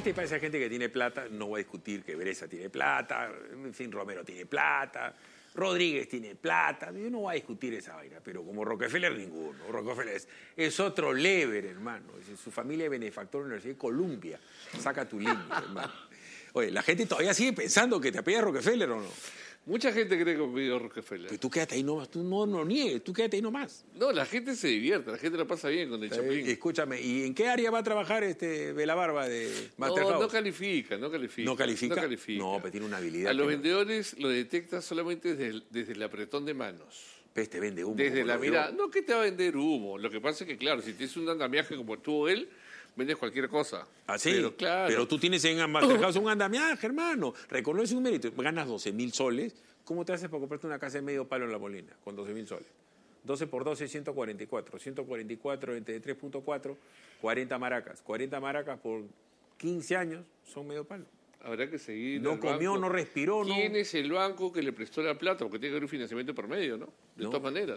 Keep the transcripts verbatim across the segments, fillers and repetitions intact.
este para esa gente que tiene plata, no voy a discutir que Bresa tiene plata, en fin, Romero tiene plata, Rodríguez tiene plata, yo no voy a discutir esa vaina, pero como Rockefeller ninguno. Rockefeller es, es otro lever, hermano. Es, su familia es benefactor de la Universidad de Columbia. Saca tu línea, hermano. Oye, la gente todavía sigue pensando que te apellidas Rockefeller, ¿o no? Mucha gente cree que me pidió Rockefeller. Pero tú quédate ahí nomás, tú no lo niegues, tú quédate ahí nomás. No, la gente se divierte, la gente la pasa bien con el Eh, Chapín. escúchame, ¿y en qué área va a trabajar este Belabarba de Master No, House? no califica, no califica. ¿No califica? No califica. No, pero tiene una habilidad. A los que no- vendedores lo detecta solamente desde el, desde el apretón de manos. Pues te vende humo. Desde como la lo mirada. veo. No que te va a vender humo. Lo que pasa es que, claro, si tienes un andamiaje como tuvo él, vendes cualquier cosa. ¿Ah, sí? Pero, claro. Pero tú tienes en Master House un andamiaje, hermano. Reconoce un mérito. Ganas doce mil soles. ¿Cómo te haces para comprarte una casa de medio palo en La Molina con doce mil soles? doce por doce, ciento cuarenta y cuatro. ciento cuarenta y cuatro entre tres punto cuatro, cuarenta maracas. cuarenta maracas por quince años son medio palo. Habrá que seguir. No al comió, banco. no respiró, no. ¿Quién es el banco que le prestó la plata? Porque tiene que haber un financiamiento por medio, ¿no? De No. todas maneras.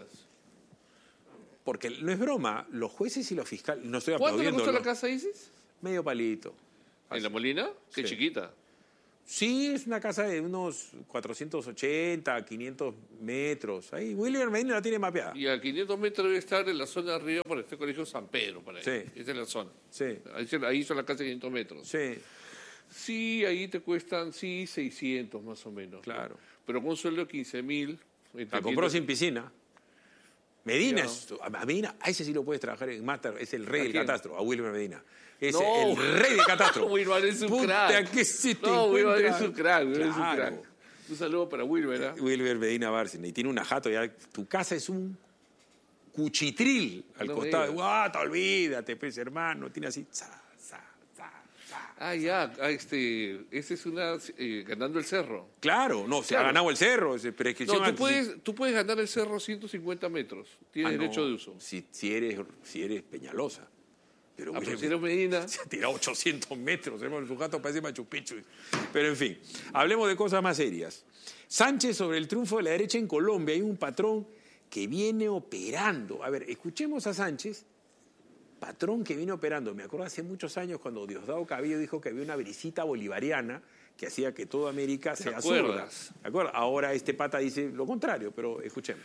Porque no es broma, los jueces y los fiscales, no estoy ¿Cuánto le aplaudiendo. costó la casa, dices? Medio palito. ¿En La Molina? Qué Sí. chiquita. Sí, es una casa de unos cuatrocientos ochenta, quinientos metros. Ahí, William Medina la tiene mapeada. Y a quinientos metros debe estar en la zona de arriba por este colegio San Pedro, por ahí. Sí. Esa es la zona. Sí, Ahí, ahí son las casas de quinientos metros. sí, Sí, ahí te cuestan, sí, seiscientos más o menos. ¿no? claro. Pero con un sueldo de quince mil. La compró sin piscina. Medina, Ya. es, a Medina, a ese sí lo puedes trabajar en Master, es el rey ¿A del quién? catastro, a Wilmer Medina. Es No. el rey del catastro. Wilmer es un Puta, crack. que se te No, Wilmer encuentra- es un crack, Wilmer es un Claro. crack. Un saludo para Wilmer, ¿ah? Wilmer Medina Bárcena. Y tiene una jato ya. Tu casa es un cuchitril al No me costado. digas. ¡Guau, te olvídate, pues, hermano! Tiene así. Za, za, za, za. Ah, ya, ah, este, ese es una, eh, ganando el cerro. Claro, no, se Claro. ha ganado el cerro. es prescripción No, tú antes- puedes, tú puedes ganar el cerro ciento cincuenta metros. Tienes Ah, no, derecho de uso. Si, si, eres, si eres Peñalosa. Pero, Ah, pero Wilmer- si eres Medina. Se ha tirado ochocientos metros, hermano, su gato parece Machu Picchu. Pero en fin, hablemos de cosas más serias. Sánchez sobre el triunfo de la derecha en Colombia. Hay un patrón que viene operando. A ver, escuchemos a Sánchez, patrón que viene operando. Me acuerdo hace muchos años cuando Diosdado Cabello dijo que había una brisita bolivariana que hacía que toda América ¿Te sea acuerdas? zurda. ¿De acuerdo? Ahora este pata dice lo contrario, pero escuchemos.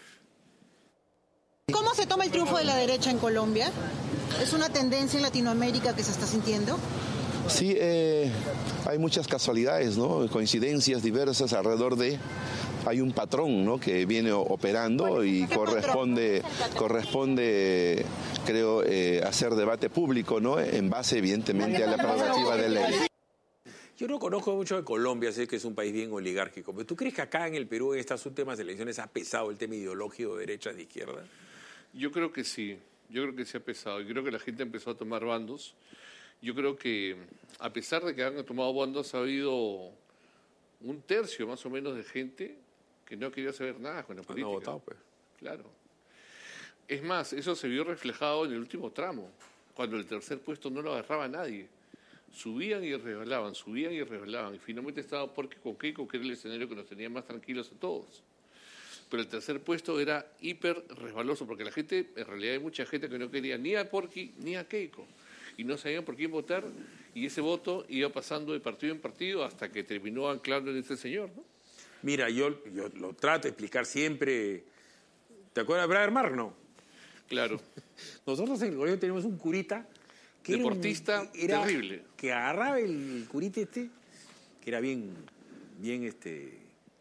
¿Cómo se toma el triunfo de la derecha en Colombia? ¿Es una tendencia en Latinoamérica que se está sintiendo? Sí, eh, hay muchas casualidades, ¿no? Coincidencias diversas alrededor de... Hay un patrón, ¿no?, que viene operando y ¿Qué corresponde, corresponde, creo, eh, hacer debate público, ¿no?, en base, evidentemente, a la prerrogativa de ley. Yo no conozco mucho de Colombia, sé que es un país bien oligárquico, pero ¿tú crees que acá en el Perú, en estas últimas elecciones, ha pesado el tema ideológico de derecha de izquierda? Yo creo que sí, yo creo que sí ha pesado. Yo creo que la gente empezó a tomar bandos. Yo creo que, a pesar de que han tomado bandos, ha habido un tercio más o menos de gente que no quería saber nada con la No política. ha votado, pues. Claro. Es más, eso se vio reflejado en el último tramo, cuando el tercer puesto no lo agarraba nadie. Subían y resbalaban, subían y resbalaban. Y finalmente estaba Porky con Keiko, que era el escenario que nos tenía más tranquilos a todos. Pero el tercer puesto era hiper resbaloso, porque la gente, en realidad hay mucha gente que no quería ni a Porky ni a Keiko. Y no sabían por quién votar, y ese voto iba pasando de partido en partido hasta que terminó anclando en ese señor, ¿no? Mira, yo, yo lo trato de explicar siempre. ¿Te acuerdas de Brian Mark? No. Claro. Nosotros en el colegio tenemos un curita que era un- Deportista era terrible. Que agarraba el curita este, que era bien, bien este,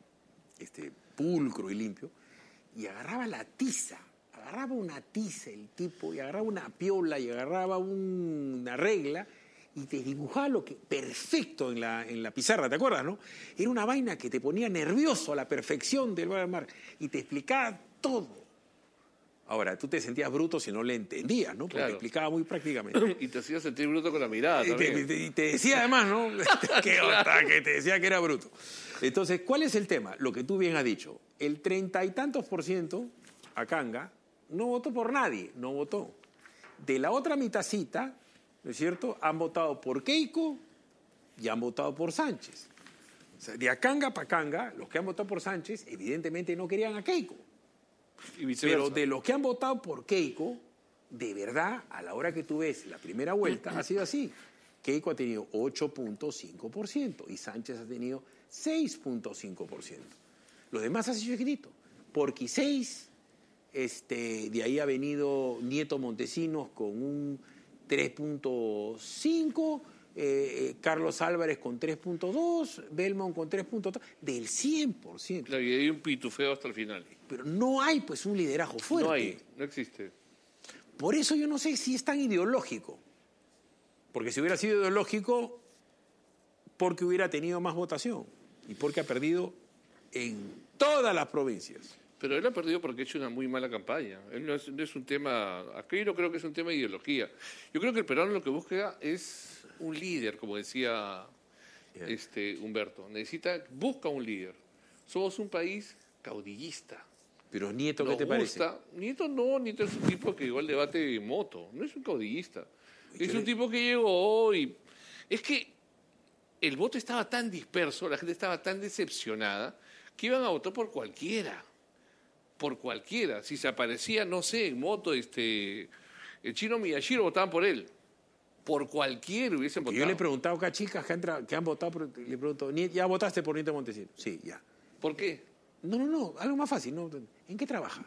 este, pulcro y limpio, y agarraba la tiza, agarraba una tiza el tipo, y agarraba una piola, y agarraba un- una regla, y te dibujaba lo que perfecto en la, en la pizarra, ¿te acuerdas, no? Era una vaina que te ponía nervioso a la perfección del Brian Mark, y te explicaba todo. Ahora, tú te sentías bruto si no le entendías, ¿no? Porque Claro. explicaba muy prácticamente. Y te hacía sentir bruto con la mirada Y también. te, y te decía además, ¿no? que, otra, que te decía que era bruto. Entonces, ¿cuál es el tema? Lo que tú bien has dicho. El treinta y tantos por ciento, Acanga, no votó por nadie, no votó. De la otra mitacita, ¿no es cierto?, han votado por Keiko y han votado por Sánchez. O sea, de Acanga para Acanga, los que han votado por Sánchez, evidentemente no querían a Keiko. Y viceversa. Pero de los que han votado por Keiko, de verdad, a la hora que tú ves la primera vuelta, ha sido así. Keiko ha tenido ocho punto cinco por ciento y Sánchez ha tenido seis punto cinco por ciento. Los demás ha sido chiquitito. Porqui seis, este, de ahí ha venido Nieto Montesinos con un tres punto cinco, eh, Carlos Álvarez con tres punto dos, Belmont con tres punto tres, del cien por ciento. Claro, y hay un pitufeo hasta el final. Pero no hay pues un liderazgo fuerte. No hay, no existe. Por eso yo no sé si es tan ideológico. Porque si hubiera sido ideológico, porque hubiera tenido más votación y porque ha perdido en todas las provincias. Pero él ha perdido porque ha hecho una muy mala campaña. Él no es, no es un tema... Aquí no creo que es un tema de ideología. Yo creo que el peruano lo que busca es un líder, como decía yeah. este, Humberto. Necesita, busca un líder. Somos un país caudillista. Pero Nieto, Nos ¿qué te gusta. parece? Nieto no, Nieto es un tipo que llegó al debate de moto. No es un caudillista. Es un tipo que llegó y... Es que el voto estaba tan disperso, la gente estaba tan decepcionada, que iban a votar por cualquiera. Por cualquiera. Si se aparecía, no sé, en moto, este, el chino Miyashiro, votaban por él. Por cualquiera hubiesen votado. Yo le he preguntado acá a chicas que han, tra- que han votado, por, le pregunto, ¿ya votaste por Nieto Montesinos? Sí, ya. ¿Por qué? No, no, no, algo más fácil. ¿No? ¿En qué trabaja?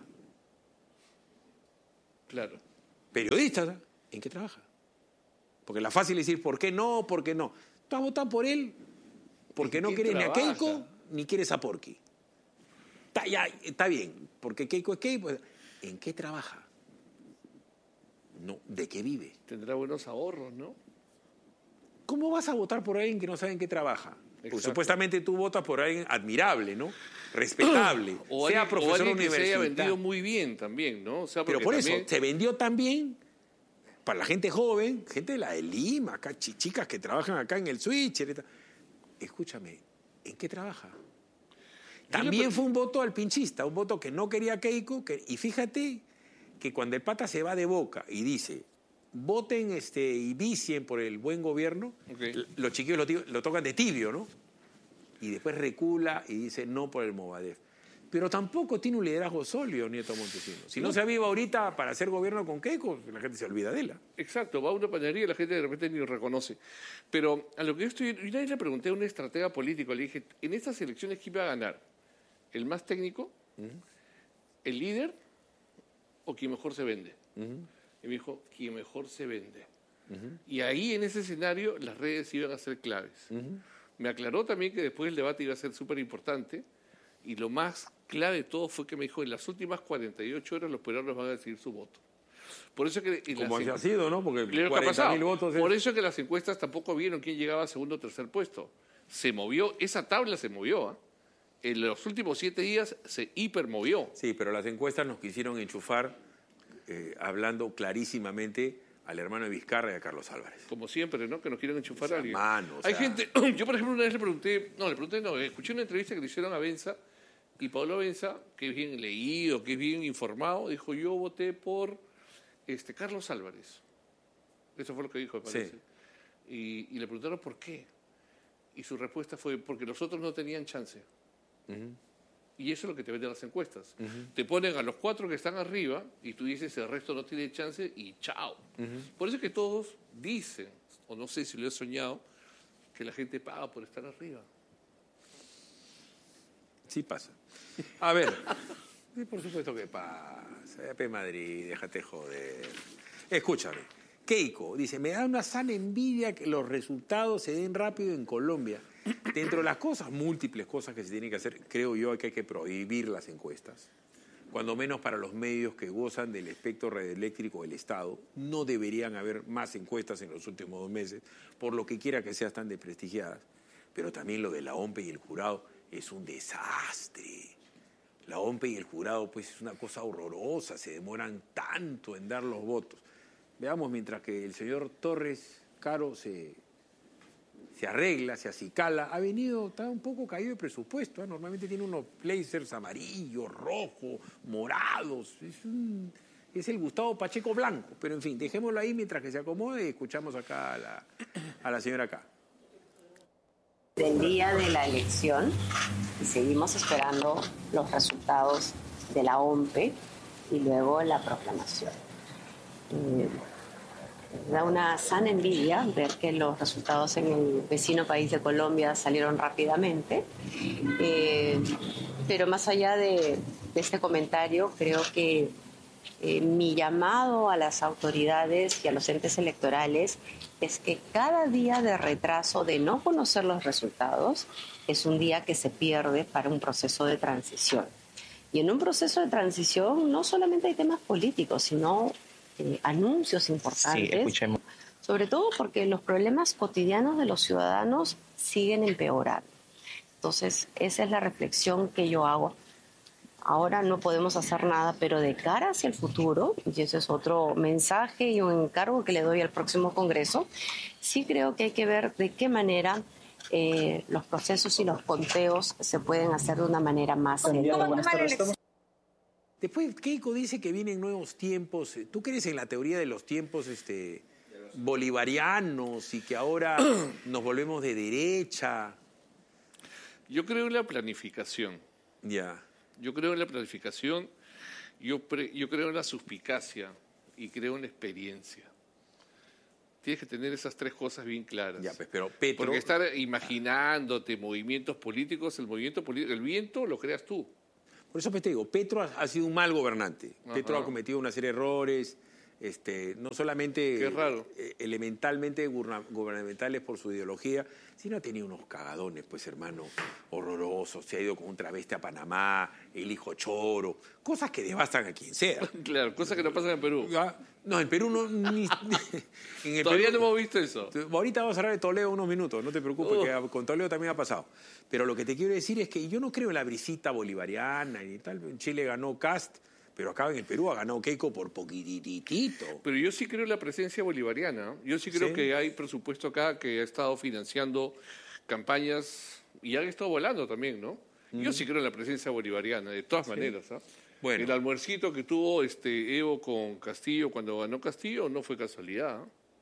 Claro. Periodista, ¿en qué trabaja? Porque la fácil es decir, ¿por qué no? ¿Por qué no? Tú has votado por él porque no quieres trabaja? ni a Keiko ni quieres a Porqui. Está, ya, está bien, porque Keiko es Keiko. ¿En qué trabaja? No, ¿de qué vive? Tendrá buenos ahorros, ¿no? ¿Cómo vas a votar por alguien que no sabe en qué trabaja? Pues supuestamente tú votas por alguien admirable, ¿no? Respetable, o sea alguien, profesor o alguien que se haya universitario. vendido muy bien también, ¿no? O sea, Pero por también... eso, se vendió tan bien para la gente joven, gente de la de Lima, acá, chicas que trabajan acá en el Switcher. Escúchame, ¿en qué trabaja? También fue un voto al pinchista, un voto que no quería Keiko, que, y fíjate que cuando el pata se va de Boca y dice, voten este, y vicien por el buen gobierno, okay. los chiquillos lo, lo tocan de tibio, ¿no? Y después recula y dice no por el Movadef. Pero tampoco tiene un liderazgo sólido Nieto Montesinos. Si no, no se aviva ahorita para hacer gobierno con Keiko, la gente se olvida de él. Exacto, va a una panadería y la gente de repente ni lo reconoce. Pero a lo que yo estoy... Y nadie le pregunté a un estratega político, le dije, en estas elecciones, ¿quién iba a ganar? ¿El más técnico? Uh-huh. ¿El líder? ¿O quien mejor se vende? Uh-huh. Y me dijo, quien mejor se vende. Uh-huh. Y ahí, en ese escenario, las redes iban a ser claves. Uh-huh. Me aclaró también que después el debate iba a ser súper importante. Y lo más clave de todo fue que me dijo, en las últimas cuarenta y ocho horas los peruanos van a decidir su voto. Por eso que... Como ha sido, ¿no? Porque cuarenta mil votos... Es... Por eso que las encuestas tampoco vieron quién llegaba a segundo o tercer puesto. Se movió, esa tabla se movió, ¿eh? En los últimos siete días se hipermovió. Sí, pero las encuestas nos quisieron enchufar eh, hablando clarísimamente al hermano de Vizcarra y a Carlos Álvarez. Como siempre, ¿no? Que nos quieren enchufar a alguien. Mano, o Hay sea... gente... Yo, por ejemplo, una vez le pregunté... No, le pregunté, no, escuché una entrevista que le hicieron a Benza y Pablo Benza, que es bien leído, que es bien informado, dijo, yo voté por este, Carlos Álvarez. Eso fue lo que dijo, me parece. Sí. Y, y le preguntaron por qué. Y su respuesta fue, porque los otros no tenían chance. Uh-huh. Y eso es lo que te venden las encuestas. Uh-huh. Te ponen a los cuatro que están arriba y tú dices el resto no tiene chance y chao. Uh-huh. Por eso es que todos dicen, o no sé si lo he soñado, que la gente paga por estar arriba. Sí pasa. A ver, sí, por supuesto que pasa. P. Madrid, déjate joder. Escúchame. Keiko dice, me da una sana envidia que los resultados se den rápido en Colombia. Dentro de las cosas, múltiples cosas que se tienen que hacer, creo yo que hay que prohibir las encuestas. Cuando menos para los medios que gozan del espectro radioeléctrico del Estado, no deberían haber más encuestas en los últimos dos meses, por lo que quiera que sean tan desprestigiadas. Pero también lo de la O M P E y el jurado es un desastre. La O M P E y el jurado pues es una cosa horrorosa, se demoran tanto en dar los votos. Veamos, mientras que el señor Torres Caro se, se arregla, se acicala, ha venido, está un poco caído de presupuesto, ¿eh? Normalmente tiene unos blazers amarillos, rojos, morados, es, un, es el Gustavo Pacheco blanco, pero en fin, dejémoslo ahí mientras que se acomode y escuchamos acá a la, a la señora acá. Del día de la elección y seguimos esperando los resultados de la O M P E y luego la proclamación. Eh, Da una sana envidia ver que los resultados en el vecino país de Colombia salieron rápidamente. Eh, pero más allá de, de este comentario, creo que eh, mi llamado a las autoridades y a los entes electorales es que cada día de retraso de no conocer los resultados es un día que se pierde para un proceso de transición. Y en un proceso de transición no solamente hay temas políticos, sino eh, anuncios importantes. Sí, escuchemos. Sobre todo porque los problemas cotidianos de los ciudadanos siguen empeorando. Entonces, esa es la reflexión que yo hago. Ahora no podemos hacer nada, pero de cara hacia el futuro, y ese es otro mensaje y un encargo que le doy al próximo Congreso, sí creo que hay que ver de qué manera eh, los procesos y los conteos se pueden hacer de una manera más seria. Después Keiko dice que vienen nuevos tiempos. ¿Tú crees en la teoría de los tiempos este, bolivarianos y que ahora nos volvemos de derecha? Yo creo en la planificación. Ya. Yeah. Yo creo en la planificación, yo, pre, yo creo en la suspicacia y creo en la experiencia. Tienes que tener esas tres cosas bien claras. Ya, pues, pero Petro... Porque estar imaginándote movimientos políticos, el movimiento político, el viento lo creas tú. Por eso pues, te digo, Petro ha, ha sido un mal gobernante. Ajá. Petro ha cometido una serie de errores, este, no solamente Qué raro. Eh, elementalmente gubernamentales por su ideología, sino ha tenido unos cagadones, pues hermano, horrorosos. Se ha ido con un travesti a Panamá, el hijo choro, cosas que devastan a quien sea. Claro, cosas que no pasan en Perú. No, en Perú no... Ni, en el Todavía Perú, no hemos visto eso. Ahorita vamos a hablar de Toledo unos minutos, no te preocupes, uh. que con Toledo también ha pasado. Pero lo que te quiero decir es que yo no creo en la brisita bolivariana y tal. En Chile ganó Cast, pero acá en el Perú ha ganado Keiko por poquititito. Pero yo sí creo en la presencia bolivariana. Yo sí creo ¿Sí? que hay presupuesto acá que ha estado financiando campañas y han estado volando también, ¿no? Mm. Yo sí creo en la presencia bolivariana, de todas ¿Sí? maneras. ¿eh? Bueno. El almuercito que tuvo este Evo con Castillo cuando ganó Castillo no fue casualidad.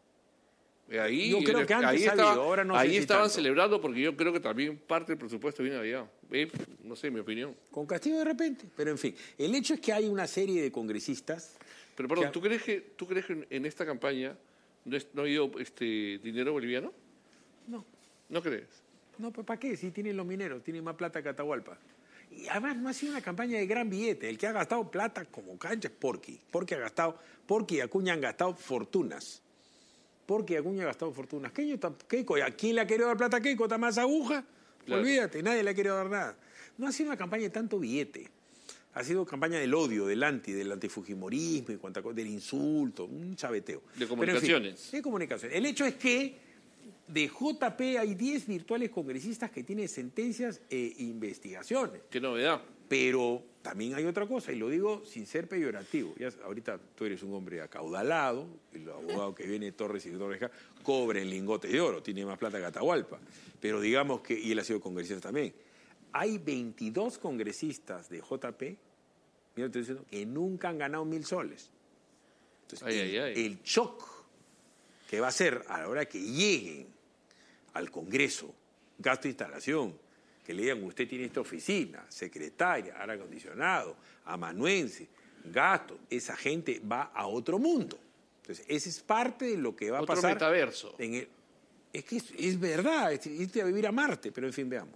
¿eh? Ahí, yo creo que antes ahí, estaba, estaba, ahora no ahí sé si estaban tanto. celebrando porque yo creo que también parte del presupuesto viene allá. ¿Eh? No sé, mi opinión. Con Castillo de repente, pero en fin. El hecho es que hay una serie de congresistas... Pero perdón, que... ¿tú crees que tú crees que en esta campaña no, es, no ha habido este, dinero boliviano? No. ¿No crees? No, pues ¿para qué? Si tienen los mineros, tienen más plata que Atahualpa. Y además no ha sido una campaña de gran billete. El que ha gastado plata como cancha es Porky. Porky ha gastado, Porky y Acuña han gastado fortunas. Porky y Acuña han gastado fortunas. Keiko, ¿a quién le ha querido dar plata a Keiko? ¿Está más aguja? Claro. Olvídate, nadie le ha querido dar nada. No ha sido una campaña de tanto billete. Ha sido campaña del odio, del anti, del antifujimorismo, y cuanta, del insulto, un chabeteo. De comunicaciones. En fin, de comunicaciones. El hecho es que de J P hay diez virtuales congresistas que tienen sentencias e investigaciones. Qué novedad. Pero también hay otra cosa, y lo digo sin ser peyorativo. Ya, ahorita tú eres un hombre acaudalado, el abogado que viene Torres y Torres cobra en lingotes de oro, tiene más plata que Atahualpa. Pero digamos que, y él ha sido congresista también, hay veintidós congresistas de J P, mira, estoy diciendo, que nunca han ganado mil soles. Entonces, ay, el, ay, ay. el shock que va a ser a la hora que lleguen al Congreso, gasto de instalación, que le digan, usted tiene esta oficina, secretaria, aire acondicionado, amanuense, gasto, esa gente va a otro mundo. Entonces, ese es parte de lo que va otro a pasar. Otro metaverso. En el, es que es, es verdad, es irte a vivir a Marte, pero en fin, veamos.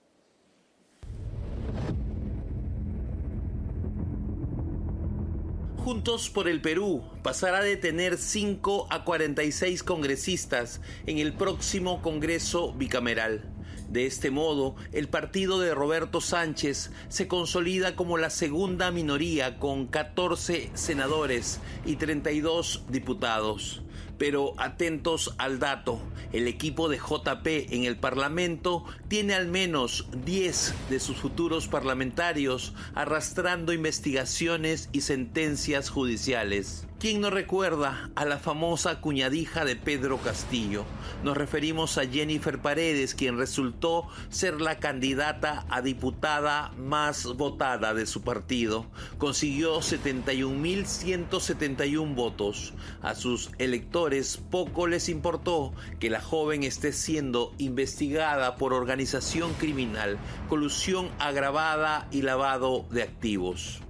Juntos por el Perú pasará de tener cinco a cuarenta y seis congresistas en el próximo Congreso bicameral. De este modo, el partido de Roberto Sánchez se consolida como la segunda minoría con catorce senadores y treinta y dos diputados. Pero atentos al dato, el equipo de J P en el Parlamento tiene al menos diez de sus futuros parlamentarios arrastrando investigaciones y sentencias judiciales. ¿Quién no recuerda a la famosa cuñadija de Pedro Castillo? Nos referimos a Jennifer Paredes, quien resultó ser la candidata a diputada más votada de su partido. Consiguió setenta y un mil ciento setenta y uno votos. A sus electores poco les importó que la joven esté siendo investigada por organización criminal, colusión agravada y lavado de activos.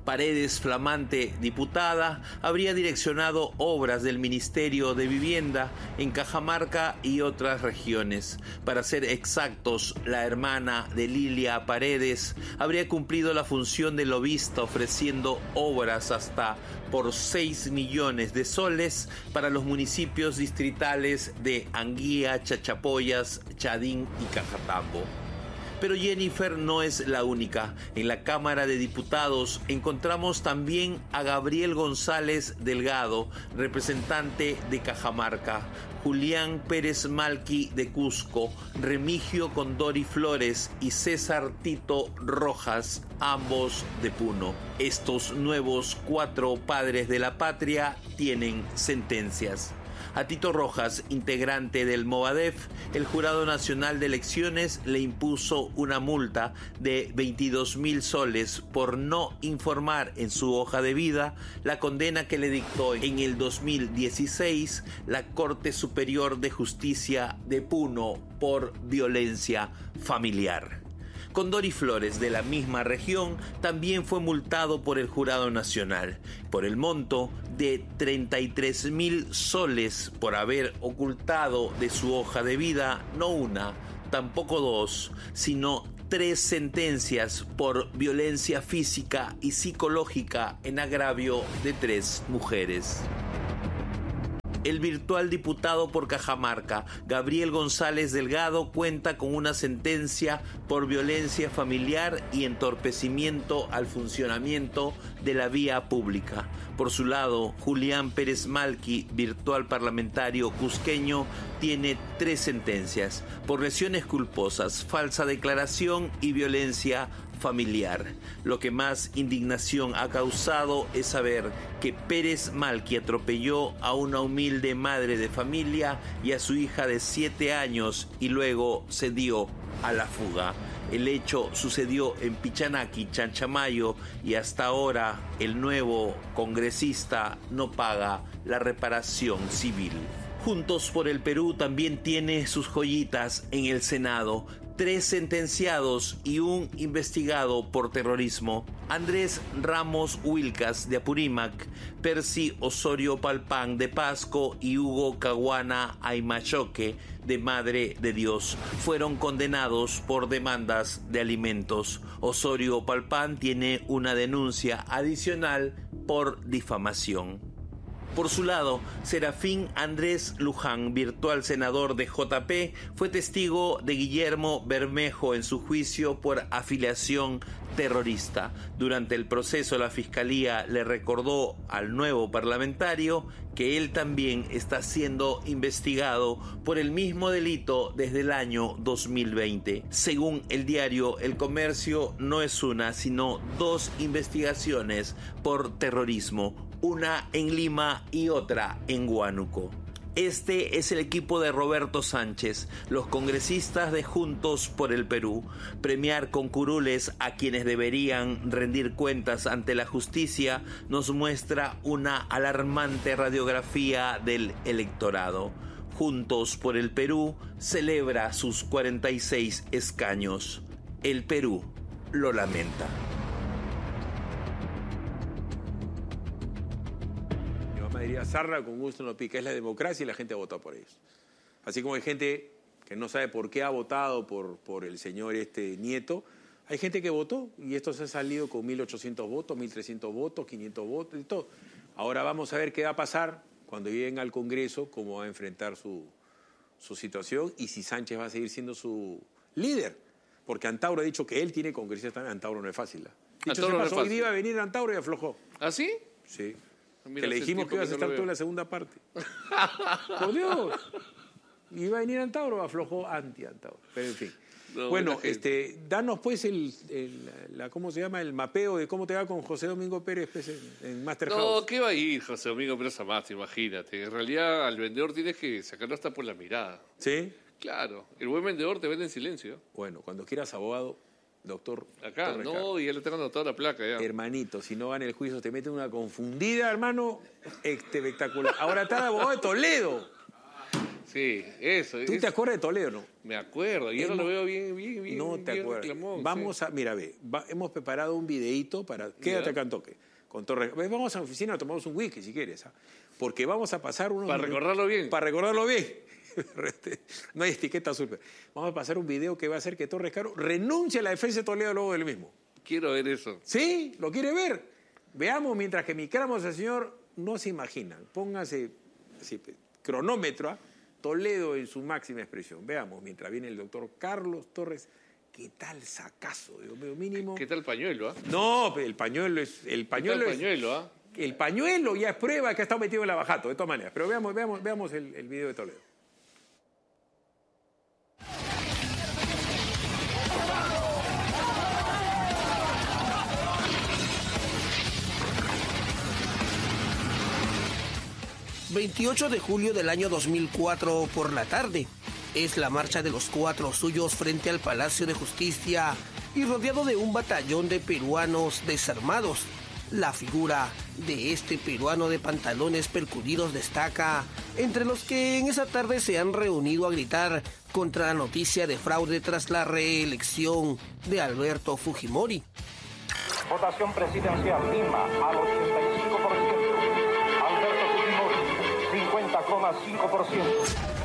Paredes, flamante diputada, habría direccionado obras del Ministerio de Vivienda en Cajamarca y otras regiones. Para ser exactos, la hermana de Lilia Paredes habría cumplido la función de lobista ofreciendo obras hasta por seis millones de soles para los municipios distritales de Anguía, Chachapoyas, Chadín y Cajatambo. Pero Jennifer no es la única. En la Cámara de Diputados encontramos también a Gabriel González Delgado, representante de Cajamarca, Julián Pérez Malqui de Cusco, Remigio Condori Flores y César Tito Rojas, ambos de Puno. Estos nuevos cuatro padres de la patria tienen sentencias. A Tito Rojas, integrante del Movadef, el Jurado Nacional de Elecciones le impuso una multa de veintidós mil soles por no informar en su hoja de vida la condena que le dictó en el dos mil dieciséis la Corte Superior de Justicia de Puno por violencia familiar. Condori Flores, de la misma región, también fue multado por el Jurado Nacional por el monto de treinta y tres mil soles por haber ocultado de su hoja de vida no una, tampoco dos, sino tres sentencias por violencia física y psicológica en agravio de tres mujeres. El virtual diputado por Cajamarca, Gabriel González Delgado, cuenta con una sentencia por violencia familiar y entorpecimiento al funcionamiento de la vía pública. Por su lado, Julián Pérez Malqui, virtual parlamentario cusqueño, tiene tres sentencias por lesiones culposas, falsa declaración y violencia familiar. Lo que más indignación ha causado es saber que Pérez Malqui atropelló a una humilde madre de familia y a su hija de siete años y luego se dio a la fuga. El hecho sucedió en Pichanaki, Chanchamayo, y hasta ahora el nuevo congresista no paga la reparación civil. Juntos por el Perú también tiene sus joyitas en el Senado. Tres sentenciados y un investigado por terrorismo. Andrés Ramos Wilcas de Apurímac, Percy Osorio Palpán de Pasco y Hugo Caguana Aymachoque de Madre de Dios fueron condenados por demandas de alimentos. Osorio Palpán tiene una denuncia adicional por difamación. Por su lado, Serafín Andrés Luján, virtual senador de J P, fue testigo de Guillermo Bermejo en su juicio por afiliación terrorista. Durante el proceso, la Fiscalía le recordó al nuevo parlamentario que él también está siendo investigado por el mismo delito desde el año dos mil veinte. Según el diario El Comercio, no es una, sino dos investigaciones por terrorismo, una en Lima y otra en Huánuco. Este es el equipo de Roberto Sánchez, los congresistas de Juntos por el Perú. Premiar con curules a quienes deberían rendir cuentas ante la justicia nos muestra una alarmante radiografía del electorado. Juntos por el Perú celebra sus cuarenta y seis escaños. El Perú lo lamenta. Diría Sarra, con gusto no pica, es la democracia y la gente ha votado por ellos. Así como hay gente que no sabe por qué ha votado por, por el señor este Nieto, hay gente que votó y esto se ha salido con mil ochocientos votos, mil trescientos votos, quinientos votos y todo. Ahora vamos a ver qué va a pasar cuando lleguen al Congreso, cómo va a enfrentar su, su situación y si Sánchez va a seguir siendo su líder. Porque Antauro ha dicho que él tiene congresistas también. Antauro no es fácil. ¿eh? Dicho se pasó, hoy día iba a venir Antauro y aflojó. ¿Ah, sí? Sí. Mira, que le dijimos que ibas a estar tú en la segunda parte. Por Dios. Iba a venir Antauro, aflojó anti-Antauro. Pero en fin. No, bueno, este, danos pues el, el la, ¿cómo se llama? El mapeo de cómo te va con José Domingo Pérez pues, en, en Master House. No, ¿qué va a ir José Domingo Pérez a más? Imagínate. En realidad al vendedor tienes que sacarlo hasta por la mirada. ¿Sí? Claro. El buen vendedor te vende en silencio. Bueno, cuando quieras abogado, doctor. Acá, doctor no, y ya le tengo anotada la placa ya. Hermanito, si no gana el juicio te meten una confundida, hermano, espectacular. Ahora está el abogado de Toledo. Sí, eso. ¿Tú es, te acuerdas de Toledo, no? Me acuerdo, y ahora lo veo bien, bien, bien. No te bien acuerdas. reclamón, Vamos sí. a, mira, ve, va, hemos preparado un videíto para, quédate acá en Toque, con Torres. Ve, vamos a la oficina, tomamos un whisky si quieres, ¿ah? Porque vamos a pasar unos... Para recordarlo bien. Para recordarlo bien. No hay etiqueta azul. Vamos a pasar un video que va a hacer que Torres Caro renuncie a la defensa de Toledo luego del mismo. Quiero ver eso. ¿Sí? ¿Lo quiere ver? Veamos, mientras que micramos al señor, no se imaginan. Póngase así, cronómetro, ¿eh? Toledo en su máxima expresión. Veamos, mientras viene el doctor Carlos Torres, ¿qué tal sacazo? Dios mío, mínimo. ¿Qué tal el pañuelo? ¿Ah? No, el pañuelo es... El pañuelo ¿Qué tal el pañuelo? es, ¿Ah? El pañuelo ya es prueba que ha estado metido en la bajato, de todas maneras. Pero veamos, veamos, veamos el, el video de Toledo. veintiocho de julio del año dos mil cuatro por la tarde. Es la marcha de los cuatro suyos frente al Palacio de Justicia y rodeado de un batallón de peruanos desarmados. La figura de este peruano de pantalones percudidos destaca, entre los que en esa tarde se han reunido a gritar contra la noticia de fraude tras la reelección de Alberto Fujimori. Votación presidencial, Lima al ochenta y cinco por ciento, Alberto Fujimori cincuenta coma cinco por ciento.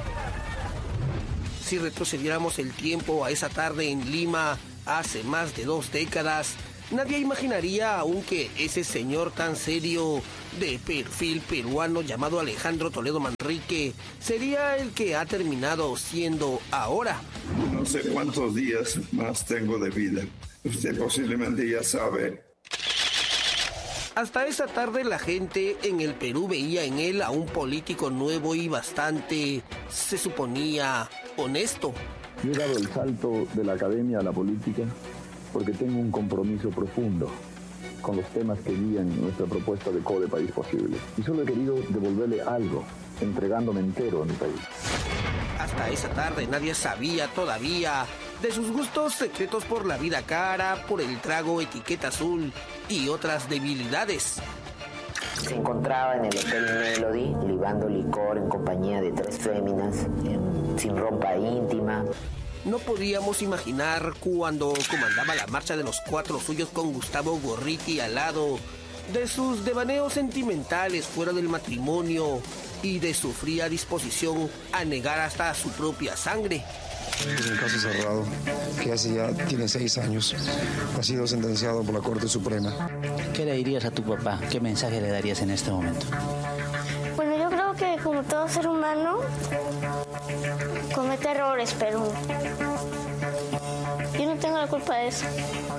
Si retrocediéramos el tiempo a esa tarde en Lima, hace más de dos décadas, nadie imaginaría aún que ese señor tan serio, de perfil peruano llamado Alejandro Toledo Manrique, sería el que ha terminado siendo ahora. No sé cuántos días más tengo de vida. Usted posiblemente ya sabe. Hasta esa tarde la gente en el Perú veía en él a un político nuevo y bastante, se suponía, honesto. Yo he dado el salto de la academia a la política porque tengo un compromiso profundo con los temas que guían nuestra propuesta de Code País Posible. Y solo he querido devolverle algo, entregándome entero a mi país. Hasta esa tarde nadie sabía todavía de sus gustos secretos por la vida cara, por el trago etiqueta azul y otras debilidades. Se encontraba en el Hotel Melody, libando licor en compañía de tres féminas, en, sin ropa íntima. No podíamos imaginar cuando comandaba la marcha de los cuatro suyos con Gustavo Gorriti al lado, de sus devaneos sentimentales fuera del matrimonio y de su fría disposición a negar hasta su propia sangre. Es un caso cerrado que hace ya tiene seis años. Ha sido sentenciado por la Corte Suprema. ¿Qué le dirías a tu papá? ¿Qué mensaje le darías en este momento? Bueno, yo creo que como todo ser humano comete errores, pero yo no tengo la culpa de eso.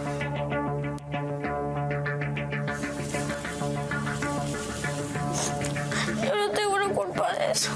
Yo no tengo la culpa de eso.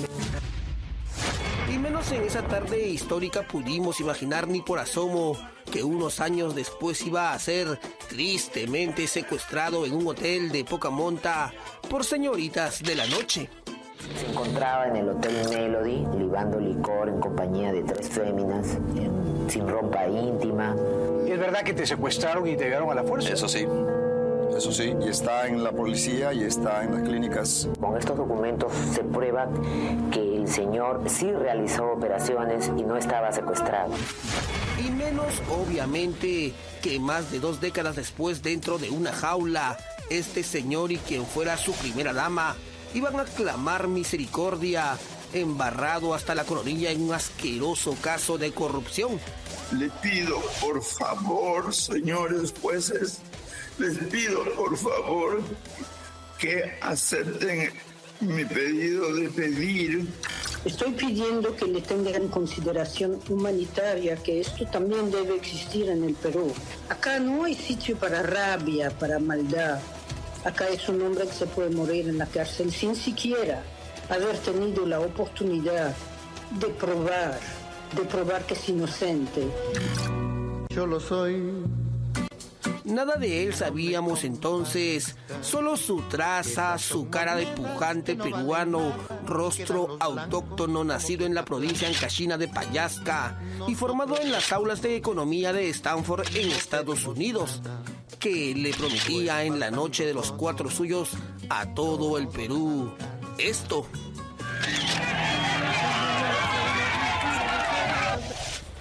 Y menos en esa tarde histórica pudimos imaginar ni por asomo que unos años después iba a ser tristemente secuestrado en un hotel de poca monta por señoritas de la noche. Se encontraba en el Hotel Melody, libando licor en compañía de tres féminas, en, sin ropa íntima. ¿Y es verdad que te secuestraron y te llevaron a la fuerza? Eso sí. Eso sí, y está en la policía y está en las clínicas. Con estos documentos se prueba que el señor sí realizó operaciones y no estaba secuestrado. Y menos, obviamente, que más de dos décadas después, dentro de una jaula, este señor y quien fuera su primera dama iban a clamar misericordia, embarrado hasta la coronilla en un asqueroso caso de corrupción. Le pido, por favor, señores jueces, les pido, por favor, que acepten mi pedido de pedir. Estoy pidiendo que le tengan consideración humanitaria, que esto también debe existir en el Perú. Acá no hay sitio para rabia, para maldad. Acá es un hombre que se puede morir en la cárcel sin siquiera haber tenido la oportunidad de probar, de probar que es inocente. Yo lo soy. Nada de él sabíamos entonces, solo su traza, su cara de pujante peruano, rostro autóctono nacido en la provincia ancashina de Payasca y formado en las aulas de economía de Stanford en Estados Unidos, que le prometía en la noche de los cuatro suyos a todo el Perú esto.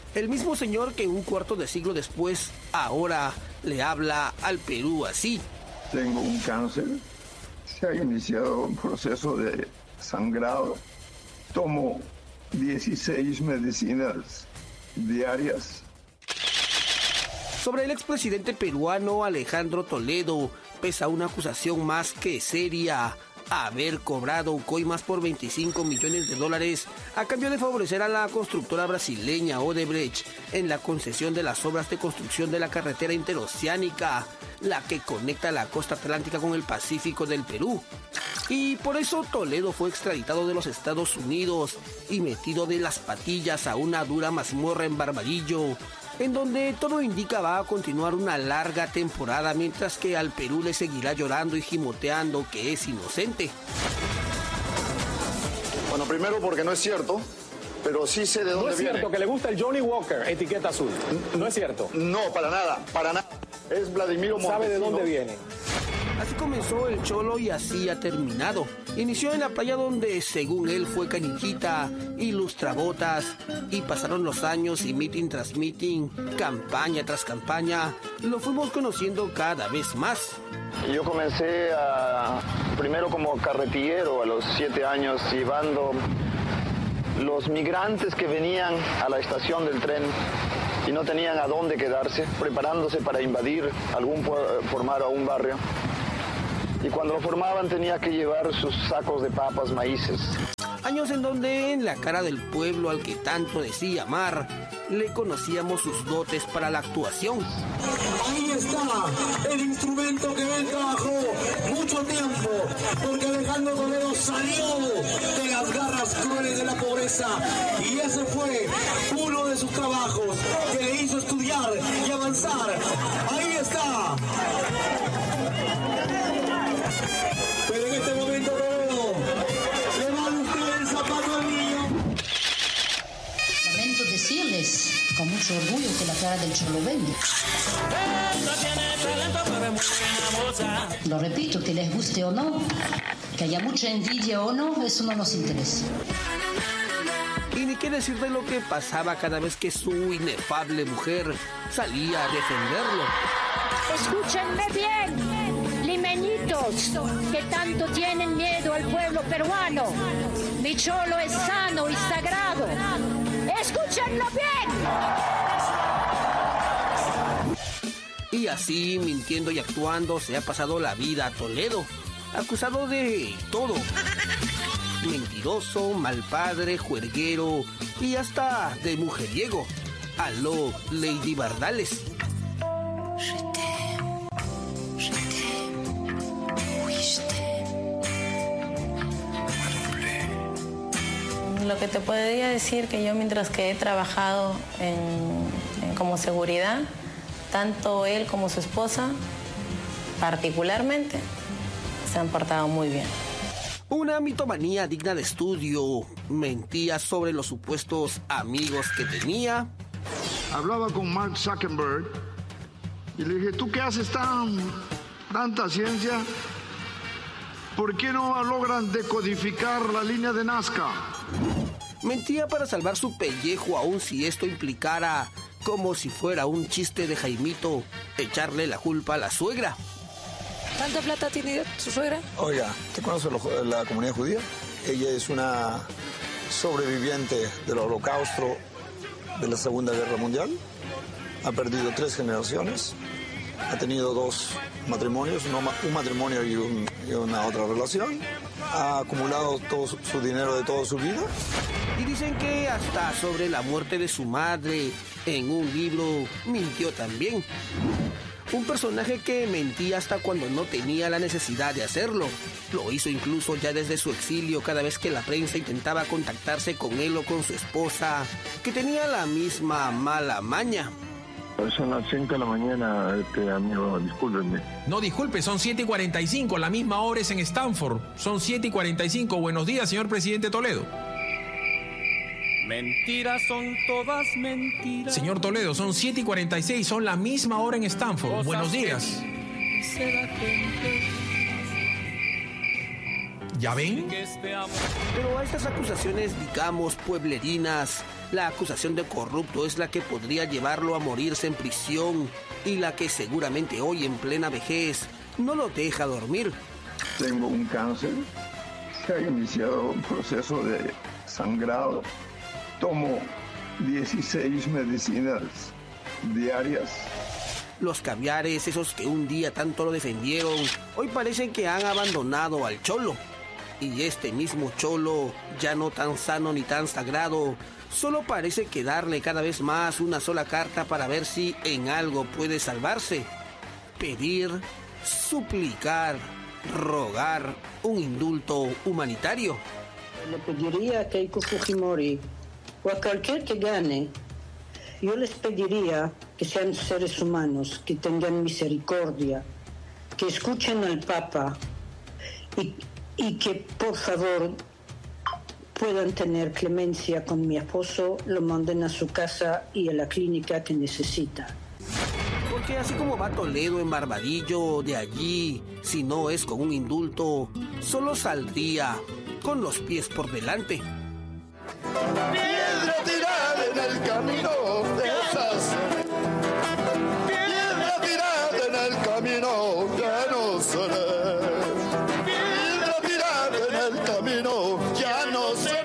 El mismo señor que un cuarto de siglo después ahora le habla al Perú así. Tengo un cáncer, se ha iniciado un proceso de sangrado, tomo dieciséis medicinas diarias. Sobre el expresidente peruano Alejandro Toledo pesa una acusación más que seria: haber cobrado coimas por veinticinco millones de dólares a cambio de favorecer a la constructora brasileña Odebrecht en la concesión de las obras de construcción de la carretera interoceánica, la que conecta la costa atlántica con el Pacífico del Perú. Y por eso Toledo fue extraditado de los Estados Unidos y metido de las patillas a una dura mazmorra en Barbadillo, en donde todo indica va a continuar una larga temporada, mientras que al Perú le seguirá llorando y gimoteando que es inocente. Bueno, primero porque no es cierto, pero sí sé de dónde viene. No es cierto viene. que le gusta el Johnny Walker, etiqueta azul. No es cierto. No, para nada, para nada. Es Vladimiro Montesinos. ¿Sabe de dónde viene? Así comenzó el Cholo y así ha terminado. Inició en la playa donde, según él, fue canillita, ilustrabotas, y pasaron los años y meeting tras meeting, campaña tras campaña, lo fuimos conociendo cada vez más. Yo comencé a, primero como carretillero a los siete años, llevando los migrantes que venían a la estación del tren y no tenían a dónde quedarse, preparándose para invadir algún, formar a un barrio. Y cuando lo formaban tenía que llevar sus sacos de papas, maíces. Años en donde en la cara del pueblo al que tanto decía amar, le conocíamos sus dotes para la actuación. Ahí está el instrumento que él trabajó mucho tiempo, porque Alejandro Toledo salió de las garras crueles de la pobreza y ese fue uno de sus trabajos que le hizo estudiar y avanzar. Ahí está. Pero en este momento, Toledo, le va a usted el zapato al niño. Lamento decirles con mucho orgullo que la cara del Cholo vende. Lo repito, que les guste o no, que haya mucha envidia o no, eso no nos interesa. Y ni qué decir de lo que pasaba cada vez que su inefable mujer salía a defenderlo. Escúchenme bien, limeñitos, que tanto tienen miedo al pueblo peruano. Mi Cholo es sano y sagrado. ¡Escúchenlo bien! Y así, mintiendo y actuando, se ha pasado la vida a Toledo, acusado de todo. Mentiroso, mal padre, juerguero y hasta de mujeriego. Aló, Lady Bardales. Lo que te podría decir que yo, mientras que he trabajado en, en, como seguridad, tanto él como su esposa, particularmente, se han portado muy bien. Una mitomanía digna de estudio. Mentía sobre los supuestos amigos que tenía. Hablaba con Mark Zuckerberg y le dije, ¿tú qué haces tan, tanta ciencia? ¿Por qué no logran decodificar la línea de Nazca? Mentía para salvar su pellejo, aun si esto implicara, como si fuera un chiste de Jaimito, echarle la culpa a la suegra. ¿Cuánta plata tiene su suegra? Oiga, ¿usted conoce la comunidad judía? Ella es una sobreviviente del Holocausto de la Segunda Guerra Mundial. Ha perdido tres generaciones. Ha tenido dos matrimonios, un matrimonio y, un, y una otra relación. Ha acumulado todo su, su dinero de toda su vida. Y dicen que hasta sobre la muerte de su madre, en un libro, mintió también. Un personaje que mentía hasta cuando no tenía la necesidad de hacerlo. Lo hizo incluso ya desde su exilio cada vez que la prensa intentaba contactarse con él o con su esposa, que tenía la misma mala maña. Son las cinco de la mañana, este amigo, discúlpenme. No, disculpe, son siete y cuarenta y cinco, la misma hora es en Stanford. Son siete y cuarenta y cinco. Buenos días, señor presidente Toledo. Mentiras son todas mentiras. Señor Toledo, son siete y cuarenta y seis, son la misma hora en Stanford. Cosas Buenos días. ¿Ya ven? Pero a estas acusaciones, digamos, pueblerinas, la acusación de corrupto es la que podría llevarlo a morirse en prisión y la que seguramente hoy en plena vejez no lo deja dormir. Tengo un cáncer, se ha iniciado un proceso de sangrado, tomo dieciséis medicinas diarias. Los caviares, esos que un día tanto lo defendieron, hoy parecen que han abandonado al cholo. Y este mismo cholo, ya no tan sano ni tan sagrado, solo parece quedarle cada vez más una sola carta para ver si en algo puede salvarse. Pedir, suplicar, rogar un indulto humanitario. Le pediría a Keiko Fujimori o a cualquier que gane, yo les pediría que sean seres humanos, que tengan misericordia, que escuchen al Papa y, y que por favor puedan tener clemencia con mi esposo, lo manden a su casa y a la clínica que necesita. Porque así como va Toledo en Barbadillo, de allí, si no es con un indulto, solo saldría con los pies por delante. Piedra tirada en el camino de esas. Piedra tirada en el camino ya no seré. Piedra tirada en el camino ya no seré.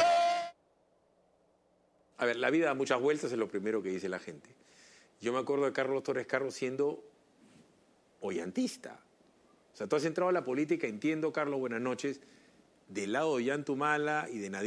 A ver, la vida da muchas vueltas, es lo primero que dice la gente. Yo me acuerdo de Carlos Torres Carlos siendo ollantista. O sea, tú has entrado a la política, entiendo, Carlos, buenas noches, del lado de Ollantumala y de Nadie.